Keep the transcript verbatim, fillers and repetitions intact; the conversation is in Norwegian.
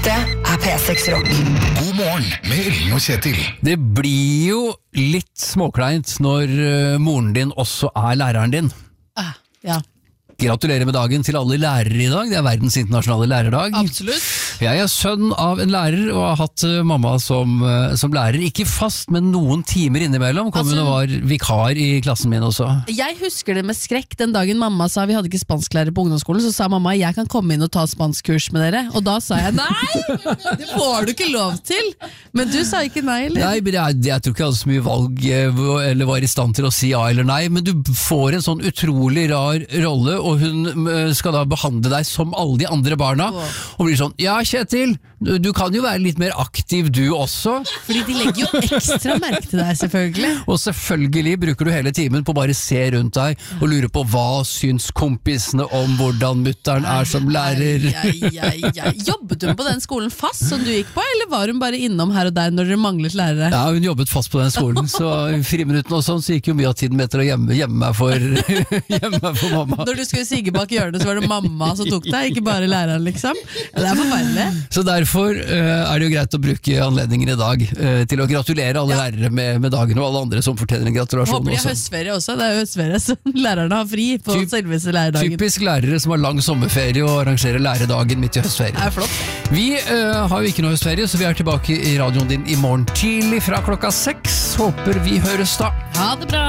Det er P seks Rock. God morgen med Ring og Kjetil. Det blir jo litt småkleint når uh, moren din også er læreren din. Ah, ja. Gratulerer med dagen til alle lærere i dag. Det er verdens internasjonale lærerdag. Absolutt. Jeg er sønn av en lærer og har hatt uh, mamma som, uh, som lærer. Ikke fast, men noen timer innimellom. Kom Altså, hun og var vikar i klassen min også. Jeg husker det med skrekk den dagen mamma sa vi hadde ikke spansklærer på ungdomsskolen, så sa mamma jeg kan komme inn og ta spanskkurs med dere. Og da sa jeg nei, det får du ikke lov til. Men du sa ikke nei, eller? Nei, men jeg, jeg tror ikke jeg hadde så mye valg eh, eller var i stand til å si ja eller nei, men du får en sånn utrolig rar rolle, og hun eh, skal da behandle deg som alle de andre barna, Wow. og blir sånn, ja Kjetil, du, du kan jo være litt mer aktiv du også, Fordi de legger jo ekstra merke til deg, selvfølgelig. og selvfølgelig bruker du hele timen på å bare se rundt deg, og lure på hva syns kompisene om hvordan mutteren er som lærer. Ai, ai, ai. Jobbet hun på den skolen fast som du gikk på, eller var hun bare innom her og der når dere manglet lærere? Ja, hun jobbet fast på den skolen, så i friminuttene og sånn, så gikk jo mye av tiden med til å gjemme, gjemme, meg for, gjemme meg for mamma. Når du skulle sigge bak hjørnet, så var det mamma som tok deg, ikke bare læreren, liksom. Det er forferdelig. Så derfor uh, er det jo greit å bruke anledningen i dag uh, til å gratulere alle Ja. lærere med, med dagen, og alle andre som fortjener en gratulasjon Håper de har også. høstferie også, det er jo høstferie, så lærerne har fri på Typ- selveste lærerdagen. Typisk lærere som har lang sommerferie og arrangerer lærerdagen midt i høstferie. Det er flott. Vi uh, har jo ikke noe høstferie, så vi er tilbake i radioen din i morgen tidlig fra klokka seks. Håper vi høres da. Ha det bra!